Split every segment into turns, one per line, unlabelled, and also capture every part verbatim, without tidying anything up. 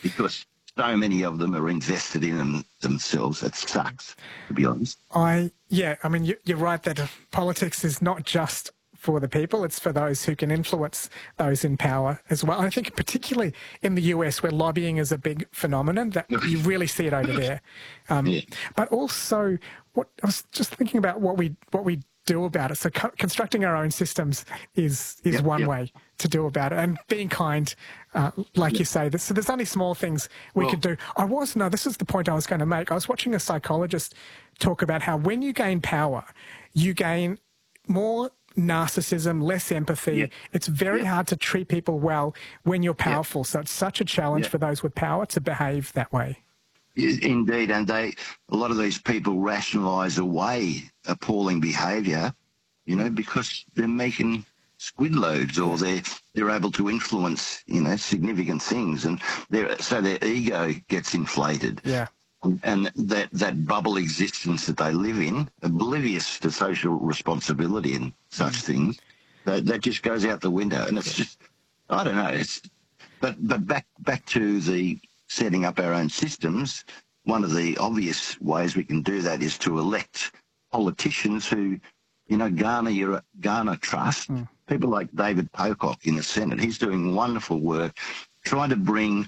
because so many of them are invested in them themselves. It sucks, to be honest.
I yeah, I mean, you, you're right that politics is not just for the people, it's for those who can influence those in power as well. I think particularly in the U S, where lobbying is a big phenomenon, that you really see it over there. Um,
yeah.
But also, what I was just thinking about what we what we do about it. So co constructing our own systems is is
Yep,
one
yep.
way to do about it, and being kind, uh, like
Yep.
you say. So there's only small things we
Well,
could do. I was no, this is the point I was going to make. I was watching a psychologist talk about how when you gain power, you gain more narcissism, less empathy.
Yep.
It's very
Yep.
hard to treat people well when you're powerful.
Yep.
So it's such a challenge
Yep.
for those with power to behave that way.
Indeed, and they a lot of these people rationalise away appalling behaviour, you know, because they're making squid loads, or they're they're able to influence, you know, significant things, and they so their ego gets inflated,
Yeah.
and that that bubble existence that they live in, oblivious to social responsibility and such
Mm.
things, that that just goes out the window, and it's just I don't know. It's but but back back to the setting up our own systems. One of the obvious ways we can do that is to elect politicians who, you know, garner your garner trust.
Mm.
People like David Pocock in the Senate. He's doing wonderful work, trying to bring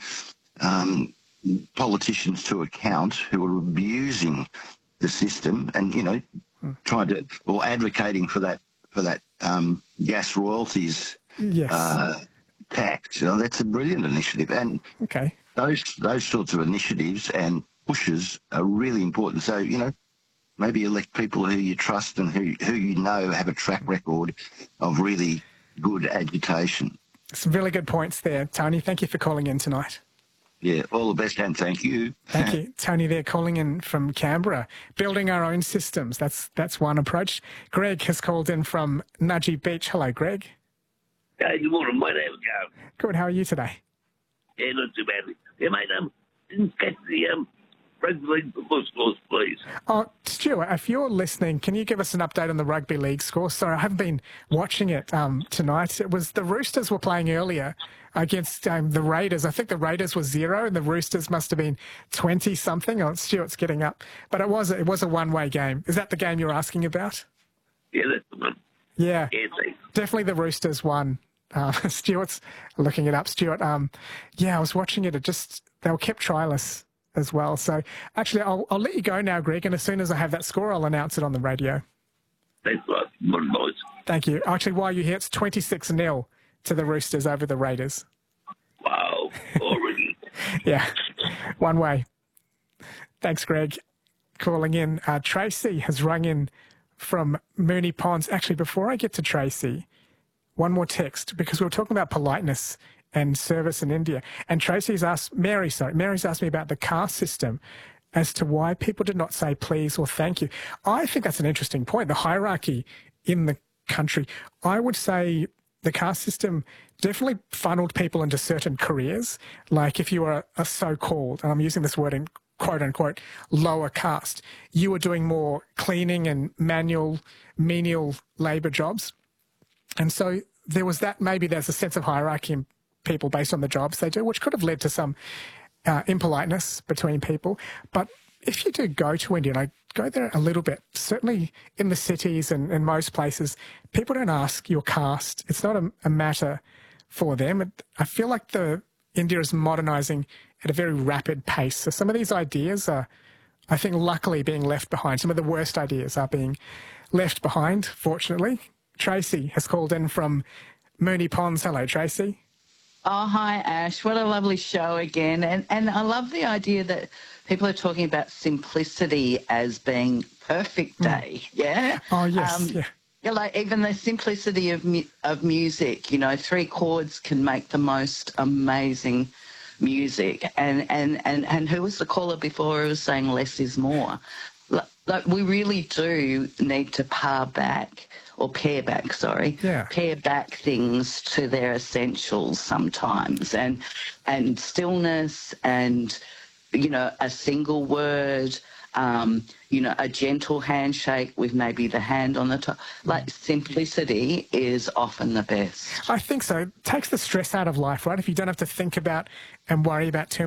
um, politicians to account who are abusing the system, and you know,
Mm.
trying to or advocating for that for that um, gas royalties
Yes.
uh, tax. You know, that's a brilliant initiative, and
Okay.
those those sorts of initiatives and pushes are really important. So, you know, maybe elect people who you trust and who, who you know have a track record of really good agitation.
Some really good points there, Tony. Thank you for calling in tonight.
Yeah, all the best, and thank you.
Thank you. Tony there calling in from Canberra. Building our own systems, that's that's one approach. Greg has called in from Nudgee Beach. Hello, Greg.
Hey, good morning, mate. How's it going?
Good, how are you today?
Yeah, not too badly. Yeah, mate, um, didn't catch the um, rugby league football scores, please.
Oh, Stuart, if you're listening, can you give us an update on the rugby league score? Sorry, I haven't been watching it um, tonight. It was the Roosters were playing earlier against um, the Raiders. I think the Raiders were zero and the Roosters must have been twenty-something. Oh, Stuart's getting up. But it was, it was a one-way game. Is that the game you're asking about?
Yeah, that's the one.
Yeah,
Yeah, thanks.
definitely the Roosters won. Uh, Stuart's looking it up. Stuart, um, yeah, I was watching it. It just, they were kept triless as well. So actually, I'll, I'll let you go now, Greg, and as soon as I have that score, I'll announce it on the radio.
Thanks a lot. Good morning, boys.
Thank you. Actually, while you're here, it's twenty-six nil to the Roosters over the Raiders.
Wow, already.
Yeah, one way. Thanks, Greg. Calling in. Uh, Tracy has rung in from Moonee Ponds. Actually, before I get to Tracy, one more text, because we were talking about politeness and service in India. And Tracy's asked, Mary, sorry, Mary's asked me about the caste system as to why people did not say please or thank you. I think that's an interesting point, the hierarchy in the country. I would say the caste system definitely funneled people into certain careers. Like if you were a so-called, and I'm using this word in quote unquote, lower caste, you were doing more cleaning and manual, menial labour jobs. And so there was that, maybe there's a sense of hierarchy in people based on the jobs they do, which could have led to some uh, impoliteness between people. But if you do go to India, and I go there a little bit, certainly in the cities and in most places, people don't ask your caste. It's not a, a matter for them. It, I feel like the India is modernising at a very rapid pace. So some of these ideas are, I think, luckily being left behind. Some of the worst ideas are being left behind, fortunately. Tracy has called in from Moonee Ponds. Hello, Tracy.
Oh, hi, Ash. What a lovely show again. And and I love the idea that people are talking about simplicity as being perfect day, mm. yeah?
Oh, yes,
um,
yeah.
Yeah, like even the simplicity of mu of music, you know, three chords can make the most amazing music. And, and, and, and who was the caller before who was saying less is more? Like, like we really do need to par back or pare back, sorry,
yeah.
pare back things to their essentials sometimes, and and stillness and, you know, a single word, um, you know, a gentle handshake with maybe the hand on the top. Like simplicity is often the best.
I think so. It takes the stress out of life, right? If you don't have to think about and worry about too